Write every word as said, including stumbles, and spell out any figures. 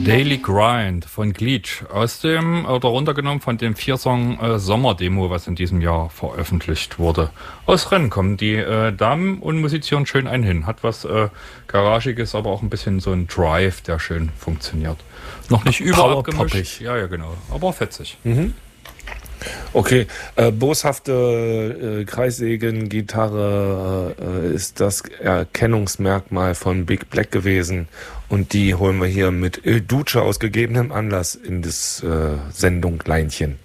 Daily Grind von Glitch aus dem, oder runtergenommen von dem Vier-Song äh, Sommerdemo, was in diesem Jahr veröffentlicht wurde. Aus Rennen kommen die äh, Damen und musizieren schön einen hin. Hat was äh, Garagiges, aber auch ein bisschen so ein Drive, der schön funktioniert. Noch nicht überall abgemischt. Ja, ja, genau. Aber fetzig. Mhm. Okay, äh, boshafte äh, Kreissägen-Gitarre äh, ist das Erkennungsmerkmal von Big Black gewesen und die holen wir hier mit Il Duce aus gegebenem Anlass in das äh, Sendung Leinchen.